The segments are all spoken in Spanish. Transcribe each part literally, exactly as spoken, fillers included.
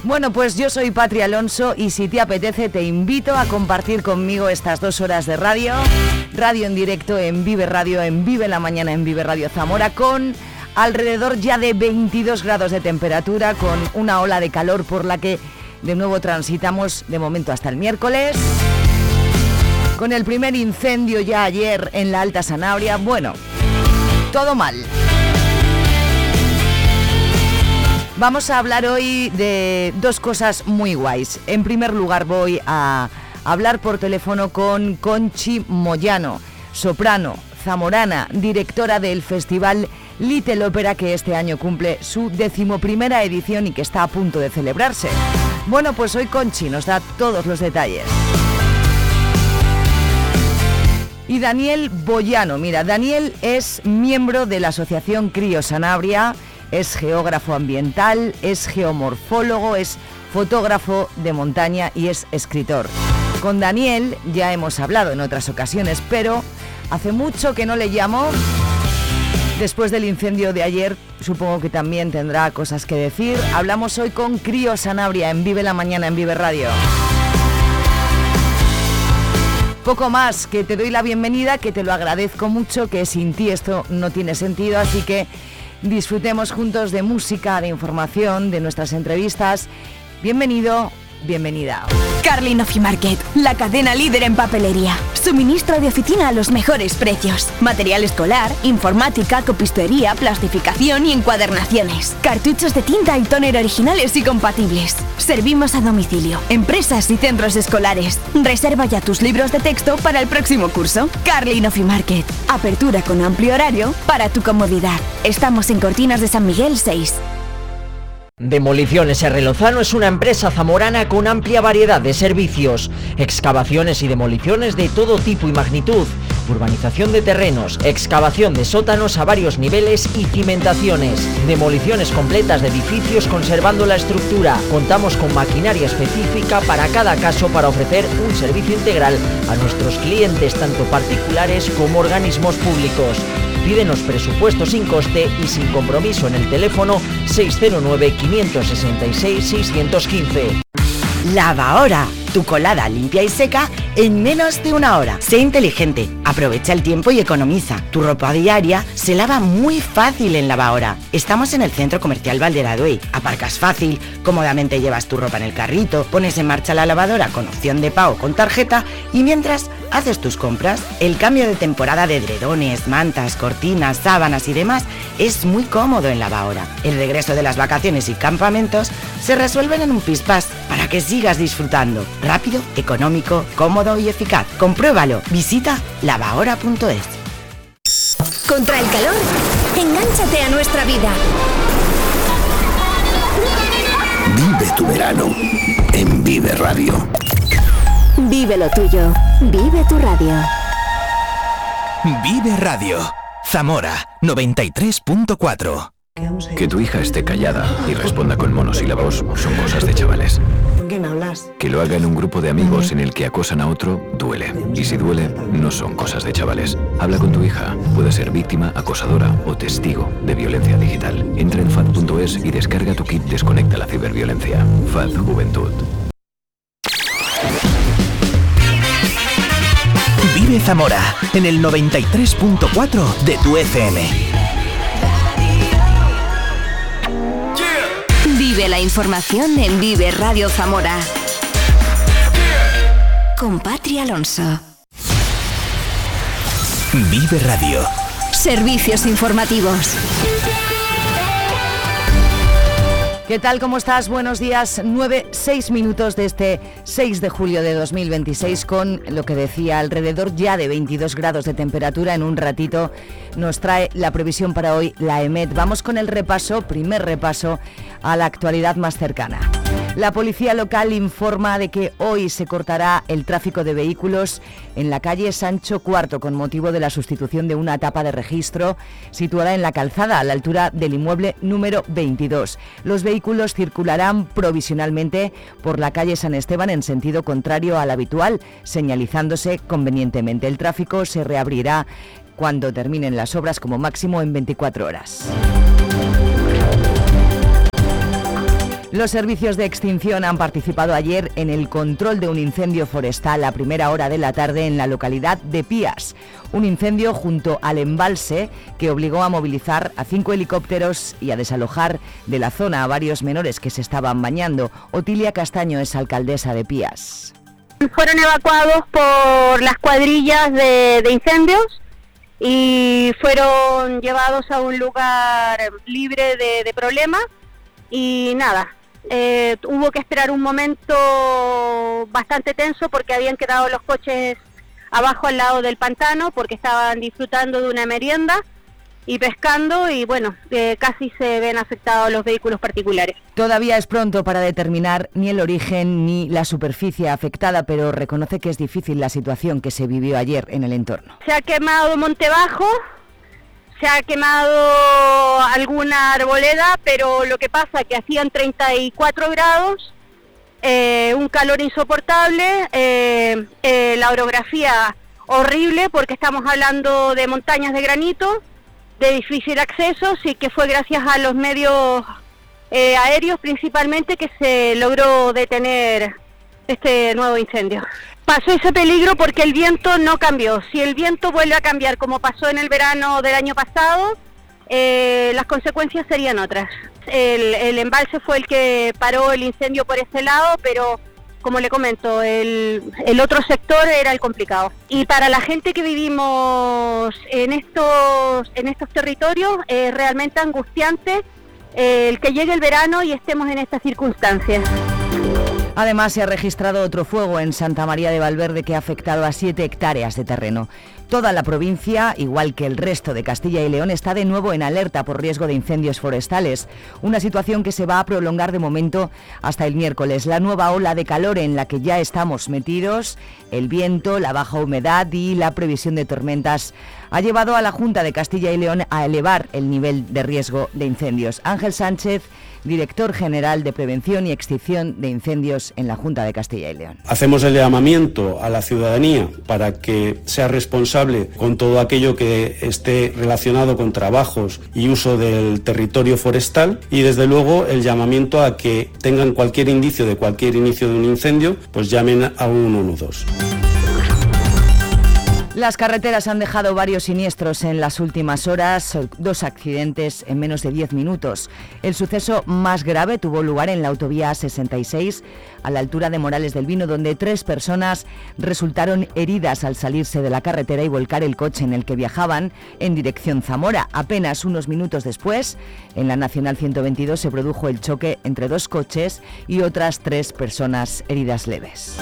Bueno, pues yo soy Patri Alonso y si te apetece te invito a compartir conmigo estas dos horas de radio, radio en directo en Vive Radio, en Vive la Mañana en Vive Radio Zamora, con alrededor ya de veintidós grados de temperatura, con una ola de calor por la que de nuevo transitamos de momento hasta el miércoles, con el primer incendio ya ayer en la Alta Sanabria. Bueno, todo mal. Vamos a hablar hoy de dos cosas muy guays. En primer lugar voy a hablar por teléfono con Conchi Moyano, soprano zamorana, directora del Festival Little Opera, que este año cumple su decimoprimera edición y que está a punto de celebrarse. Bueno, pues hoy Conchi nos da todos los detalles. Y Daniel Boyano, mira, Daniel es miembro de la Asociación Crío Sanabria, es geógrafo ambiental, es geomorfólogo, es fotógrafo de montaña y es escritor. Con Daniel ya hemos hablado en otras ocasiones, pero hace mucho que no le llamo. Después del incendio de ayer, supongo que también tendrá cosas que decir. Hablamos hoy con Crío Sanabria en Vive la Mañana en Vive Radio. Poco más, que te doy la bienvenida, que te lo agradezco mucho, que sin ti esto no tiene sentido, así que disfrutemos juntos de música, de información, de nuestras entrevistas. Bienvenido, bienvenida. Carlin Office Market, la cadena líder en papelería. Suministro de oficina a los mejores precios. Material escolar, informática, copistería, plastificación y encuadernaciones. Cartuchos de tinta y tóner originales y compatibles. Servimos a domicilio, empresas y centros escolares. Reserva ya tus libros de texto para el próximo curso. Carlin Office Market. Apertura con amplio horario para tu comodidad. Estamos en Cortinas de San Miguel seis. Demoliciones R. Lozano es una empresa zamorana con amplia variedad de servicios, excavaciones y demoliciones de todo tipo y magnitud, urbanización de terrenos, excavación de sótanos a varios niveles y cimentaciones, demoliciones completas de edificios conservando la estructura. Contamos con maquinaria específica para cada caso para ofrecer un servicio integral a nuestros clientes, tanto particulares como organismos públicos. Pídenos presupuesto sin coste y sin compromiso en el teléfono seis cero nueve, cinco seis seis, seis uno cinco. Lavahora, tu colada limpia y seca en menos de una hora. Sé inteligente, aprovecha el tiempo y economiza. Tu ropa diaria se lava muy fácil en Lavahora. Estamos en el Centro Comercial Valderaduey. Aparcas fácil, cómodamente llevas tu ropa en el carrito, pones en marcha la lavadora con opción de pago con tarjeta y mientras haces tus compras, el cambio de temporada de edredones, mantas, cortinas, sábanas y demás es muy cómodo en Lavahora. El regreso de las vacaciones y campamentos se resuelven en un pispás para que sigas disfrutando. Rápido, económico, cómodo y eficaz. Compruébalo. Visita lavahora punto es. Contra el calor, engánchate a nuestra vida. Vive tu verano en Vive Radio. Vive lo tuyo. Vive tu radio. Vive Radio. Zamora noventa y tres punto cuatro. Que tu hija esté callada y responda con monosílabos son cosas de chavales. ¿Con quién hablas? Que lo haga en un grupo de amigos en el que acosan a otro, duele. Y si duele, no son cosas de chavales. Habla con tu hija. Puede ser víctima, acosadora o testigo de violencia digital. Entra en F A D punto es y descarga tu kit Desconecta la ciberviolencia. F A D Juventud. Vive Zamora en el noventa y tres punto cuatro de tu F M. Vive la información en Vive Radio Zamora. Con Patri Alonso. Vive Radio. Servicios informativos. ¿Qué tal? ¿Cómo estás? Buenos días. nueve, seis minutos de este seis de julio de dos mil veintiséis con lo que decía alrededor ya de veintidós grados de temperatura. En un ratito nos trae la previsión para hoy la EMET. Vamos con el repaso, primer repaso a la actualidad más cercana. La policía local informa de que hoy se cortará el tráfico de vehículos en la calle Sancho cuarto con motivo de la sustitución de una tapa de registro situada en la calzada a la altura del inmueble número veintidós. Los vehículos circularán provisionalmente por la calle San Esteban en sentido contrario al habitual, señalizándose convenientemente. El tráfico se reabrirá cuando terminen las obras, como máximo en veinticuatro horas. Los servicios de extinción han participado ayer en el control de un incendio forestal a primera hora de la tarde en la localidad de Pías. Un incendio junto al embalse que obligó a movilizar a cinco helicópteros y a desalojar de la zona a varios menores que se estaban bañando. Otilia Castaño es alcaldesa de Pías. Fueron evacuados por las cuadrillas de, de incendios y fueron llevados a un lugar libre de, de problemas. Y nada, eh, hubo que esperar un momento bastante tenso porque habían quedado los coches abajo al lado del pantano porque estaban disfrutando de una merienda y pescando y bueno, eh, casi se ven afectados los vehículos particulares. Todavía es pronto para determinar ni el origen ni la superficie afectada, pero reconoce que es difícil la situación que se vivió ayer en el entorno. Se ha quemado Montebajo. Se ha quemado alguna arboleda, pero lo que pasa es que hacían treinta y cuatro grados, eh, un calor insoportable, eh, eh, la orografía horrible porque estamos hablando de montañas de granito, de difícil acceso, sí que fue gracias a los medios eh, aéreos principalmente que se logró detener este nuevo incendio. Pasó ese peligro porque el viento no cambió. Si el viento vuelve a cambiar como pasó en el verano del año pasado, eh, las consecuencias serían otras. El, el embalse fue el que paró el incendio por ese lado, pero como le comento, el, el otro sector era el complicado. Y para la gente que vivimos en estos, en estos territorios es realmente angustiante eh, el que llegue el verano y estemos en estas circunstancias. Además, se ha registrado otro fuego en Santa María de Valverde que ha afectado a siete hectáreas de terreno. Toda la provincia, igual que el resto de Castilla y León, está de nuevo en alerta por riesgo de incendios forestales, una situación que se va a prolongar de momento hasta el miércoles. La nueva ola de calor en la que ya estamos metidos, el viento, la baja humedad y la previsión de tormentas ha llevado a la Junta de Castilla y León a elevar el nivel de riesgo de incendios. Ángel Sánchez, director general de Prevención y Extinción de Incendios en la Junta de Castilla y León. Hacemos el llamamiento a la ciudadanía para que sea responsable con todo aquello que esté relacionado con trabajos y uso del territorio forestal y desde luego el llamamiento a que tengan cualquier indicio de cualquier inicio de un incendio, pues llamen a uno uno dos. Las carreteras han dejado varios siniestros en las últimas horas, dos accidentes en menos de diez minutos. El suceso más grave tuvo lugar en la autovía A sesenta y seis, a la altura de Morales del Vino, donde tres personas resultaron heridas al salirse de la carretera y volcar el coche en el que viajaban en dirección Zamora. Apenas unos minutos después, en la Nacional ciento veintidós se produjo el choque entre dos coches y otras tres personas heridas leves.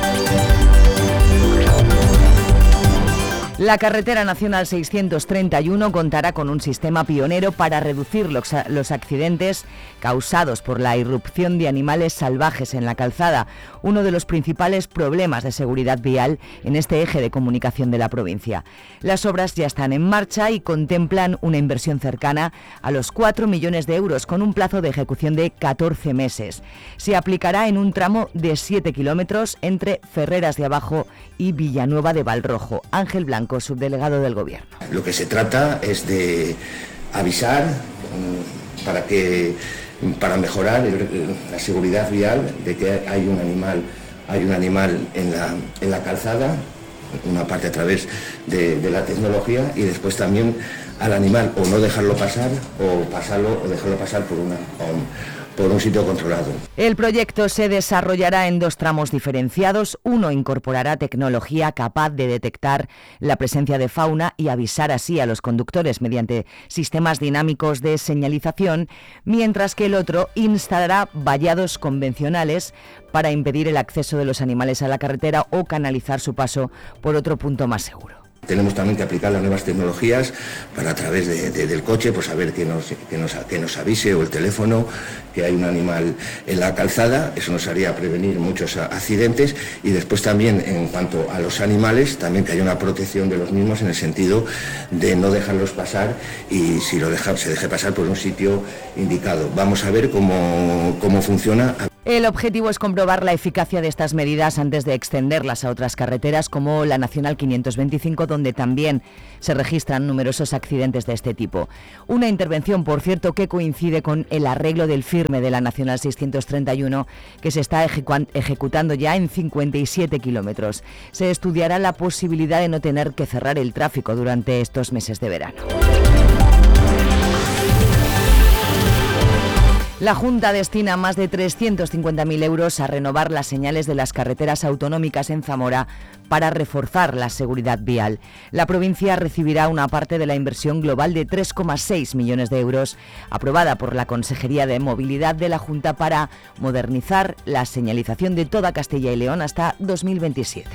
La carretera nacional seiscientos treinta y uno contará con un sistema pionero para reducir los, los accidentes causados por la irrupción de animales salvajes en la calzada, uno de los principales problemas de seguridad vial en este eje de comunicación de la provincia. Las obras ya están en marcha y contemplan una inversión cercana a los cuatro millones de euros con un plazo de ejecución de catorce meses. Se aplicará en un tramo de siete kilómetros entre Ferreras de Abajo y Villanueva de Valrojo. Ángel Blanco, subdelegado del Gobierno. Lo que se trata es de avisar para que para mejorar el, la seguridad vial de que hay un animal hay un animal en la en la calzada, una parte a través de, de la tecnología y después también al animal o no dejarlo pasar o pasarlo o dejarlo pasar por una um, por un sitio controlado. El proyecto se desarrollará en dos tramos diferenciados. Uno incorporará tecnología capaz de detectar la presencia de fauna y avisar así a los conductores mediante sistemas dinámicos de señalización, mientras que el otro instalará vallados convencionales para impedir el acceso de los animales a la carretera o canalizar su paso por otro punto más seguro. Tenemos también que aplicar las nuevas tecnologías para a través de, de, del coche, pues saber que nos, que, nos, que nos avise o el teléfono que hay un animal en la calzada. Eso nos haría prevenir muchos accidentes y después también en cuanto a los animales, también que haya una protección de los mismos en el sentido de no dejarlos pasar y si lo deja, se deje pasar por un sitio indicado. Vamos a ver cómo, cómo funciona. El objetivo es comprobar la eficacia de estas medidas antes de extenderlas a otras carreteras como la Nacional quinientos veinticinco, donde también se registran numerosos accidentes de este tipo. Una intervención, por cierto, que coincide con el arreglo del firme de la Nacional seiscientos treinta y uno, que se está ejecu- ejecutando ya en cincuenta y siete kilómetros. Se estudiará la posibilidad de no tener que cerrar el tráfico durante estos meses de verano. La Junta destina más de trescientos cincuenta mil euros a renovar las señales de las carreteras autonómicas en Zamora para reforzar la seguridad vial. La provincia recibirá una parte de la inversión global de tres coma seis millones de euros, aprobada por la Consejería de Movilidad de la Junta para modernizar la señalización de toda Castilla y León hasta dos mil veintisiete.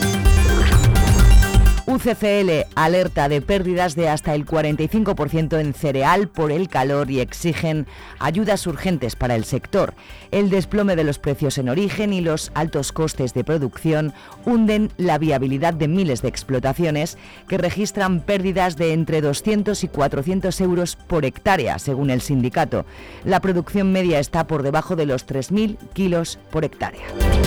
U C C L alerta de pérdidas de hasta el cuarenta y cinco por ciento en cereal por el calor y exigen ayudas urgentes para el sector. El desplome de los precios en origen y los altos costes de producción hunden la viabilidad de miles de explotaciones que registran pérdidas de entre doscientos y cuatrocientos euros por hectárea, según el sindicato. La producción media está por debajo de los tres mil kilos por hectárea.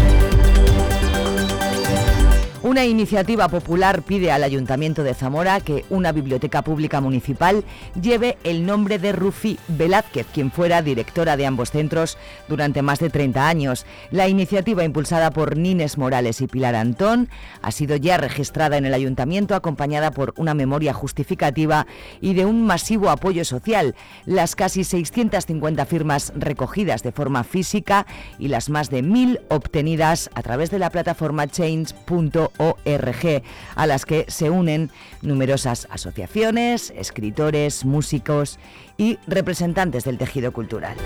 Una iniciativa popular pide al Ayuntamiento de Zamora que una biblioteca pública municipal lleve el nombre de Rufí Velázquez, quien fuera directora de ambos centros durante más de treinta años. La iniciativa, impulsada por Nines Morales y Pilar Antón, ha sido ya registrada en el Ayuntamiento, acompañada por una memoria justificativa y de un masivo apoyo social. Las casi seiscientas cincuenta firmas recogidas de forma física y las más de mil obtenidas a través de la plataforma change punto org, a las que se unen numerosas asociaciones, escritores, músicos y representantes del tejido cultural.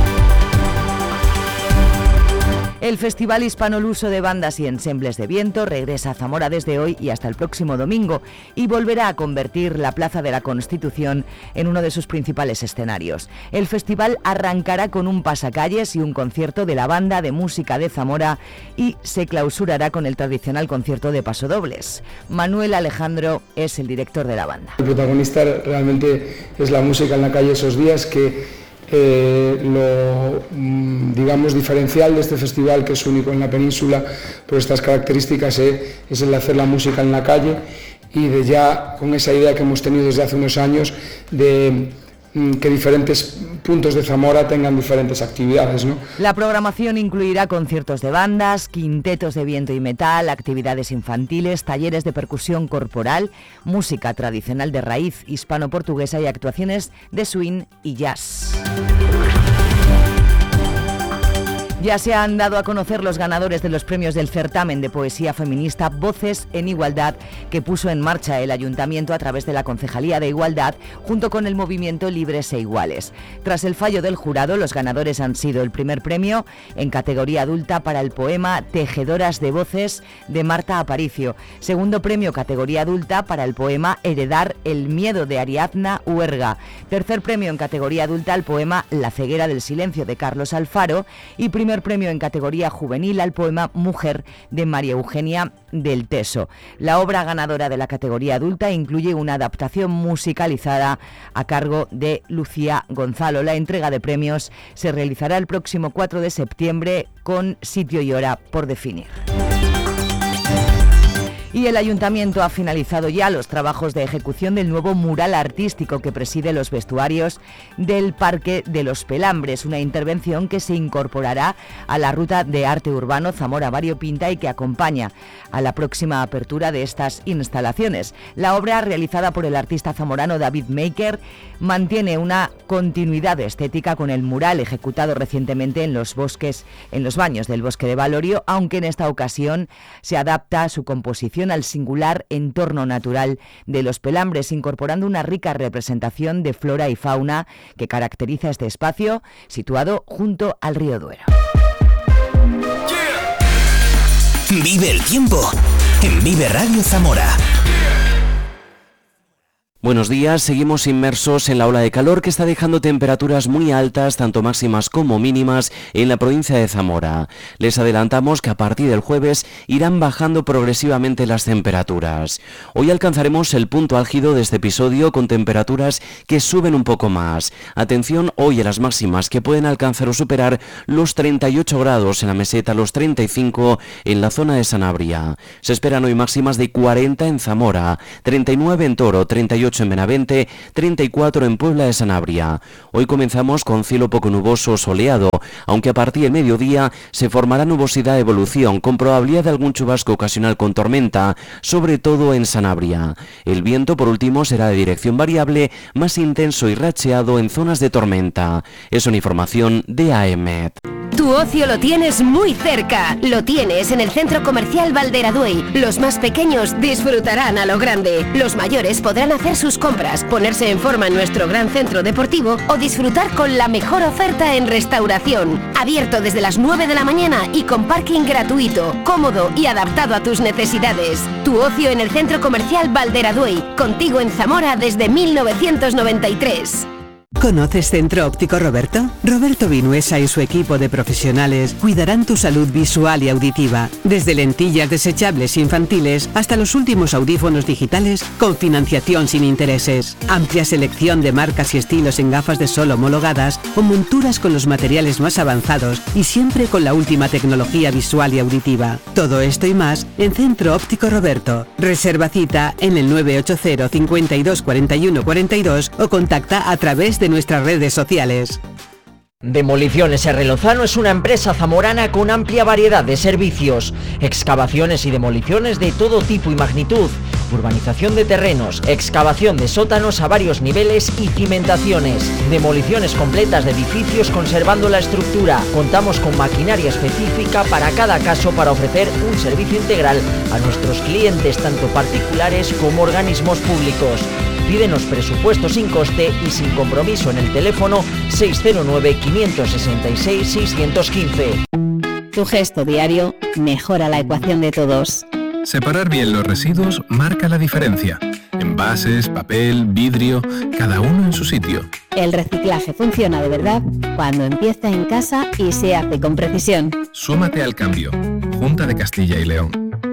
El Festival Hispanoluso de Bandas y Ensembles de Viento regresa a Zamora desde hoy y hasta el próximo domingo y volverá a convertir la Plaza de la Constitución en uno de sus principales escenarios. El festival arrancará con un pasacalles y un concierto de la Banda de Música de Zamora y se clausurará con el tradicional concierto de pasodobles. Manuel Alejandro es el director de la banda. El protagonista realmente es la música en la calle esos días, que Eh, lo digamos diferencial de este festival, que es único en la península por estas características, eh, es el de hacer la música en la calle y de ya con esa idea que hemos tenido desde hace unos años de que diferentes puntos de Zamora tengan diferentes actividades, ¿no? La programación incluirá conciertos de bandas, quintetos de viento y metal, actividades infantiles, talleres de percusión corporal, música tradicional de raíz hispano-portuguesa y actuaciones de swing y jazz. Ya se han dado a conocer los ganadores de los premios del certamen de poesía feminista Voces en Igualdad, que puso en marcha el Ayuntamiento a través de la Concejalía de Igualdad, junto con el movimiento Libres e Iguales. Tras el fallo del jurado, los ganadores han sido el primer premio en categoría adulta para el poema Tejedoras de Voces de Marta Aparicio, segundo premio categoría adulta para el poema Heredar el miedo de Ariadna Huerga, tercer premio en categoría adulta al poema La ceguera del silencio de Carlos Alfaro y primer premio en categoría juvenil al poema Mujer de María Eugenia del Teso. La obra ganadora de la categoría adulta incluye una adaptación musicalizada a cargo de Lucía Gonzalo. La entrega de premios se realizará el próximo cuatro de septiembre con sitio y hora por definir. Y el Ayuntamiento ha finalizado ya los trabajos de ejecución del nuevo mural artístico que preside los vestuarios del Parque de los Pelambres, una intervención que se incorporará a la ruta de arte urbano Zamora-Variopinta y que acompaña a la próxima apertura de estas instalaciones. La obra, realizada por el artista zamorano David Maker, mantiene una continuidad estética con el mural ejecutado recientemente en los bosques, en los baños del Bosque de Valorio, aunque en esta ocasión se adapta a su composición al singular entorno natural de los Pelambres, incorporando una rica representación de flora y fauna que caracteriza este espacio situado junto al río Duero. Vive el tiempo en Vive Radio Zamora. Buenos días, seguimos inmersos en la ola de calor que está dejando temperaturas muy altas, tanto máximas como mínimas, en la provincia de Zamora. Les adelantamos que a partir del jueves irán bajando progresivamente las temperaturas. Hoy alcanzaremos el punto álgido de este episodio con temperaturas que suben un poco más. Atención hoy a las máximas que pueden alcanzar o superar los treinta y ocho grados en la meseta, los treinta y cinco en la zona de Sanabria. Se esperan hoy máximas de cuarenta en Zamora, treinta y nueve en Toro, treinta y ocho en Benavente, treinta y cuatro en Puebla de Sanabria. Hoy comenzamos con cielo poco nuboso soleado, aunque a partir del mediodía se formará nubosidad de evolución con probabilidad de algún chubasco ocasional con tormenta, sobre todo en Sanabria. El viento, por último, será de dirección variable, más intenso y racheado en zonas de tormenta. Es una información de A E M E T. Tu ocio lo tienes muy cerca. Lo tienes en el Centro Comercial Valderaduey. Los más pequeños disfrutarán a lo grande. Los mayores podrán hacer sus compras, ponerse en forma en nuestro gran centro deportivo o disfrutar con la mejor oferta en restauración. Abierto desde las nueve de la mañana y con parking gratuito, cómodo y adaptado a tus necesidades. Tu ocio en el Centro Comercial Valderaduey. Contigo en Zamora desde mil novecientos noventa y tres. ¿Conoces Centro Óptico Roberto? Roberto Vinuesa y su equipo de profesionales cuidarán tu salud visual y auditiva, desde lentillas desechables infantiles hasta los últimos audífonos digitales con financiación sin intereses. Amplia selección de marcas y estilos en gafas de sol homologadas o monturas con los materiales más avanzados y siempre con la última tecnología visual y auditiva. Todo esto y más en Centro Óptico Roberto. Reserva cita en el nueve ocho cero, cincuenta y dos, cuarenta y uno, cuarenta y dos o contacta a través de nuestras redes sociales. Demoliciones R. Lozano es una empresa zamorana con amplia variedad de servicios, excavaciones y demoliciones de todo tipo y magnitud, urbanización de terrenos, excavación de sótanos a varios niveles y cimentaciones, demoliciones completas de edificios conservando la estructura. Contamos con maquinaria específica para cada caso para ofrecer un servicio integral a nuestros clientes, tanto particulares como organismos públicos. Pídenos presupuesto sin coste y sin compromiso en el teléfono seis cero nueve, cinco seis seis, seis uno cinco. Tu gesto diario mejora la ecuación de todos. Separar bien los residuos marca la diferencia. Envases, papel, vidrio, cada uno en su sitio. El reciclaje funciona de verdad cuando empieza en casa y se hace con precisión. Súmate al cambio. Junta de Castilla y León.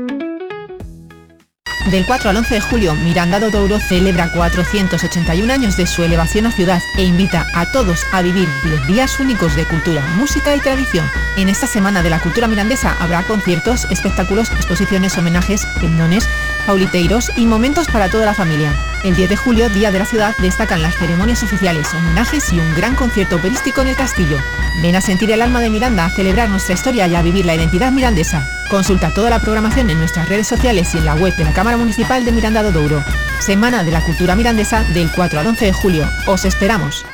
Del cuatro al once de julio, Miranda do Douro celebra cuatrocientos ochenta y uno años de su elevación a ciudad e invita a todos a vivir diez días únicos de cultura, música y tradición. En esta semana de la cultura mirandesa habrá conciertos, espectáculos, exposiciones, homenajes, pendones, pauliteiros y momentos para toda la familia. El diez de julio, Día de la Ciudad, destacan las ceremonias oficiales, homenajes y un gran concierto operístico en el castillo. Ven a sentir el alma de Miranda, a celebrar nuestra historia y a vivir la identidad mirandesa. Consulta toda la programación en nuestras redes sociales y en la web de la Cámara Municipal de Miranda do Douro. Semana de la Cultura Mirandesa del cuatro al once de julio. Os esperamos.